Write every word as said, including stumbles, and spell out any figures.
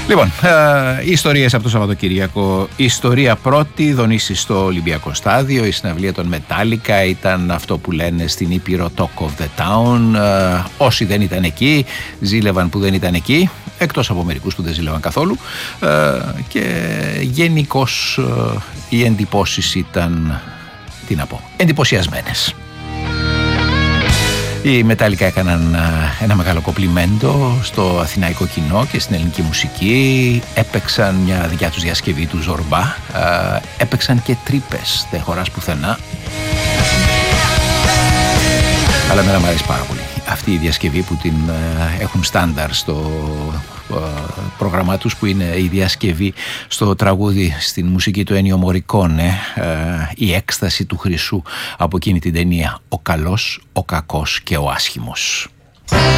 Λοιπόν, ε, ιστορίες από το Σαββατοκύριακο. Η ιστορία πρώτη, δονήσει στο Ολυμπιακό Στάδιο. Η συναυλία των Metallica ήταν αυτό που λένε στην Ήπειρο Talk of the Town. Ε, όσοι δεν ήταν εκεί, ζήλευαν που δεν ήταν εκεί, εκτός από μερικούς που δεν ζήλευαν καθόλου. Ε, και γενικώς ε, οι εντυπώσεις ήταν, τι να πω, εντυπωσιασμένες. Οι Metallica έκαναν ένα μεγάλο κομπλιμέντο στο αθηναϊκό κοινό και στην ελληνική μουσική. Έπαιξαν μια δικιά τους διασκευή του Ζορμπά. Έπαιξαν και τρύπες, δεν χωράς πουθενά. Αλλά εμένα μου αρέσει πάρα πολύ αυτή η διασκευή που την έχουν στάνταρ στο πρόγραμμά τους, που είναι η διασκευή στο τραγούδι στην μουσική του Ένιο Μωρικόνε, η έκσταση του Χρυσού από εκείνη την ταινία «Ο καλός, ο κακός και ο άσχημος».